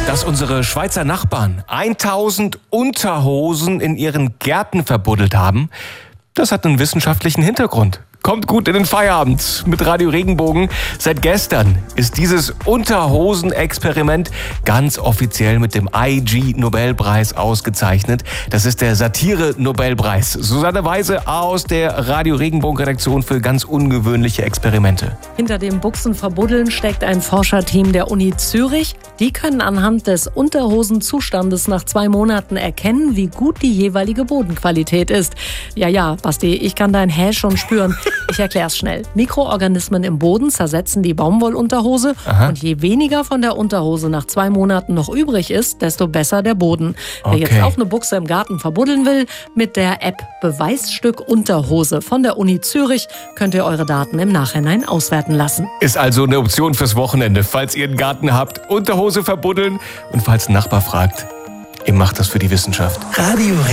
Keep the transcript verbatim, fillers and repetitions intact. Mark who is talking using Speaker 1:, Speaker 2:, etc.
Speaker 1: Dass unsere Schweizer Nachbarn tausend Unterhosen in ihren Gärten verbuddelt haben, das hat einen wissenschaftlichen Hintergrund. Kommt gut in den Feierabend mit Radio Regenbogen. Seit gestern ist dieses Unterhosen-Experiment ganz offiziell mit dem I G-Nobelpreis ausgezeichnet. Das ist der Satire-Nobelpreis. Susanne Weise aus der Radio Regenbogen-Redaktion für ganz ungewöhnliche Experimente.
Speaker 2: Hinter dem Buchsenverbuddeln steckt ein Forscherteam der Uni Zürich. Die können anhand des Unterhosenzustandes nach zwei Monaten erkennen, wie gut die jeweilige Bodenqualität ist. Ja, ja, Basti, ich kann dein Hä schon spüren. Ich erklär's schnell. Mikroorganismen im Boden zersetzen die Baumwollunterhose. Aha. Und je weniger von der Unterhose nach zwei Monaten noch übrig ist, desto besser der Boden. Okay. Wer jetzt auch eine Buchse im Garten verbuddeln will, mit der App Beweisstück Unterhose von der Uni Zürich könnt ihr eure Daten im Nachhinein auswerten lassen.
Speaker 1: Ist also eine Option fürs Wochenende, falls ihr einen Garten habt. Unterhose verbuddeln und falls ein Nachbar fragt, ihr macht das für die Wissenschaft.
Speaker 3: Radio